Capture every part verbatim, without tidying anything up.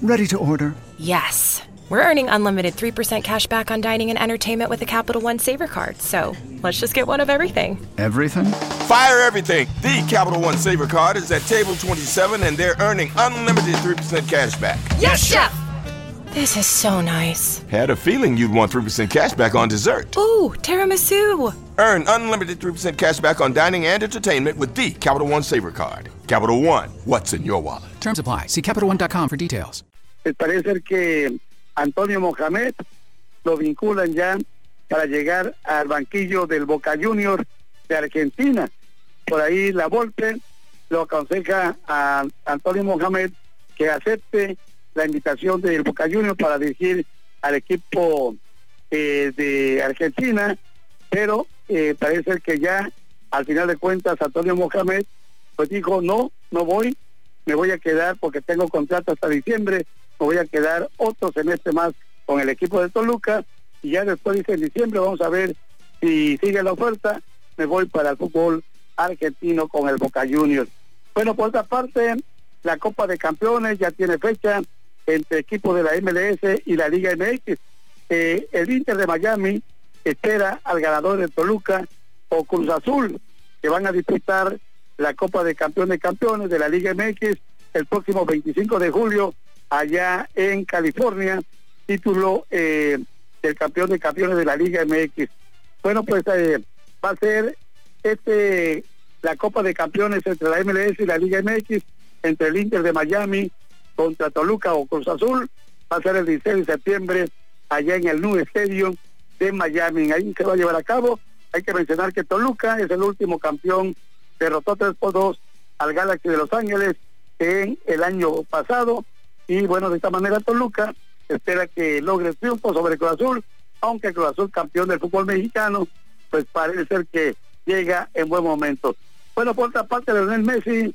Ready to order? Yes. We're earning unlimited three percent cash back on dining and entertainment with the Capital One Saver Card. So let's just get one of everything. Everything? Fire everything. The Capital One Saver Card is at table twenty-seven, and they're earning unlimited three percent cash back. Yes, Chef! This is so nice. Had a feeling you'd want three percent cash back on dessert. Ooh, tiramisu. Earn unlimited three percent cash back on dining and entertainment with the Capital One Saver Card. Capital One, what's in your wallet? Terms apply. See Capital One dot com for details. Parece que Antonio Mohamed lo vinculan ya para llegar al banquillo del Boca Juniors de Argentina. Por ahí la Volpe lo aconseja a Antonio Mohamed que acepte la invitación del Boca Juniors para dirigir al equipo eh, de Argentina, pero eh, parece que ya al final de cuentas Antonio Mohamed pues dijo no, no voy, me voy a quedar porque tengo contrato hasta diciembre, me voy a quedar otro semestre más con el equipo de Toluca, y ya después dice en diciembre vamos a ver si sigue la oferta, me voy para el fútbol argentino con el Boca Juniors. Bueno, por otra parte, la Copa de Campeones ya tiene fecha entre equipos de la M L S y la Liga M X. Eh, el Inter de Miami espera al ganador de Toluca o Cruz Azul, que van a disputar la Copa de Campeones de Campeones de la Liga M X el próximo veinticinco de julio allá en California, título eh, del campeón de campeones de la Liga M X. Bueno, pues eh, va a ser este la Copa de Campeones entre la M L S y la Liga M X, entre el Inter de Miami contra Toluca o Cruz Azul, va a ser el dieciséis de septiembre allá en el New Stadium de Miami. Ahí se va a llevar a cabo. Hay que mencionar que Toluca es el último campeón, derrotó tres por dos al Galaxy de Los Ángeles en el año pasado, y bueno, de esta manera Toluca espera que logre el triunfo sobre Cruz Azul, aunque Cruz Azul, campeón del fútbol mexicano, pues parece ser que llega en buen momento. Bueno, por otra parte, Lionel Messi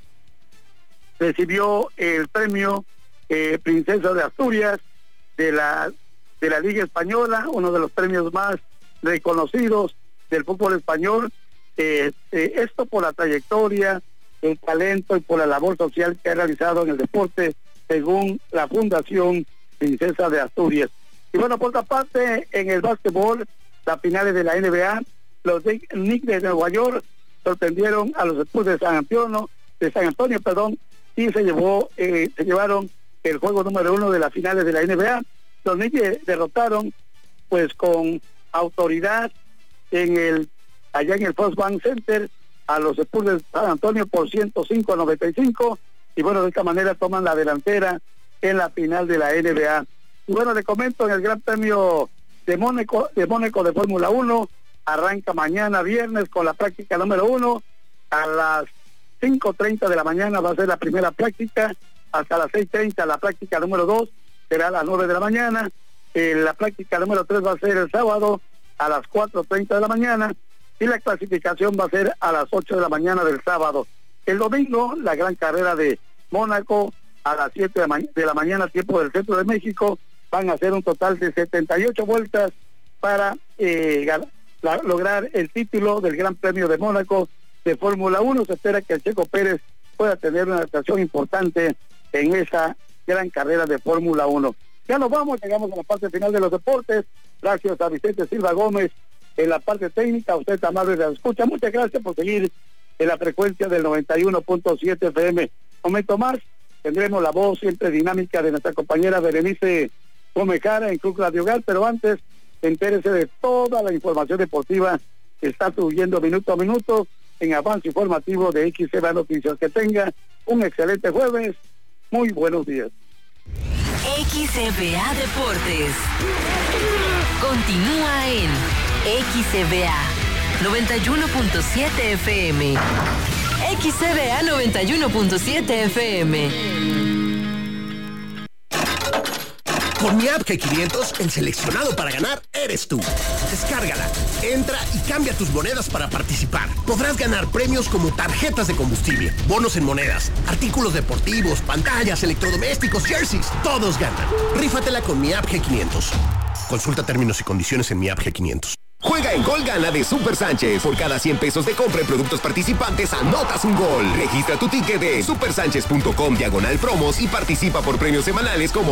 recibió el premio eh, Princesa de Asturias de la de la Liga Española, uno de los premios más reconocidos del fútbol español. Eh, eh, esto por la trayectoria, el talento y por la labor social que ha realizado en el deporte, según la Fundación Princesa de Asturias. Y bueno, por otra parte, en el básquetbol, las finales de la N B A, los Knicks de Nueva York sorprendieron a los Spurs de San Antonio, de San Antonio, perdón, y se llevó, eh, se llevaron el juego número uno de las finales de la N B A. Los Knicks derrotaron, pues, con autoridad en el allá en el First Bank Center a los Spurs de San Antonio por ciento cinco a noventa y cinco, y bueno, de esta manera toman la delantera en la final de la N B A. Y bueno, le comento, en el Gran Premio de Mónaco de Mónaco de Fórmula uno, arranca mañana viernes con la práctica número uno, a las cinco treinta de la mañana va a ser la primera práctica, hasta las seis treinta la práctica número dos, será a las nueve de la mañana, eh, la práctica número tres va a ser el sábado a las cuatro treinta de la mañana, y la clasificación va a ser a las ocho de la mañana del sábado. El domingo, la gran carrera de Mónaco a las siete de, ma- de la mañana, tiempo del centro de México, van a hacer un total de setenta y ocho vueltas para eh, la, lograr el título del Gran Premio de Mónaco de Fórmula uno. Se espera que el Checo Pérez pueda tener una actuación importante en esa gran carrera de Fórmula uno. Ya nos vamos, llegamos a la parte final de los deportes. Gracias a Vicente Silva Gómez en la parte técnica, a usted amable de la escucha. Muchas gracias por seguir en la frecuencia del noventa y uno punto siete F M. Un momento más, tendremos la voz siempre dinámica de nuestra compañera Berenice Gómez Jara en Club Radio Hogar, pero antes, entérese de toda la información deportiva que está subiendo minuto a minuto en Avance Informativo de X C B A Noticias. Que tenga un excelente jueves. Muy buenos días. X C B A Deportes continúa en X C B A noventa y uno punto siete F M. X C B A noventa y uno punto siete F M. Con mi app G quinientos, el seleccionado para ganar eres tú. Descárgala, entra y cambia tus monedas para participar. Podrás ganar premios como tarjetas de combustible, bonos en monedas, artículos deportivos, pantallas, electrodomésticos, jerseys. Todos ganan. Rífatela con mi app G quinientos. Consulta términos y condiciones en mi app G quinientos. Juega en Gol Gana de Super Sánchez. Por cada cien pesos de compra en productos participantes, anotas un gol. Registra tu ticket de supersánchez punto com diagonal promos y participa por premios semanales como